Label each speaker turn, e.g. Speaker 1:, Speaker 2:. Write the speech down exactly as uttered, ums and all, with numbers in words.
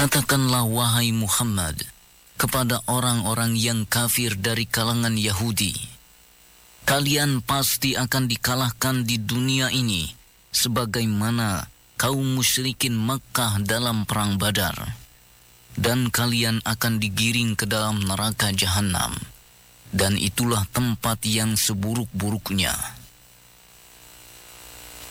Speaker 1: Katakanlah wahai Muhammad kepada orang-orang yang kafir dari kalangan Yahudi, kalian pasti akan dikalahkan di dunia ini sebagaimana kaum musyrikin Makkah dalam perang Badar, dan kalian akan digiring ke dalam neraka Jahannam, dan itulah tempat yang seburuk-buruknya.